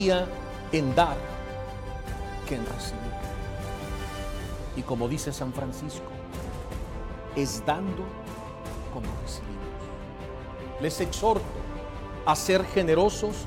en dar que en recibir. Y como dice San Francisco, es dando como recibimos. Les exhorto a ser generosos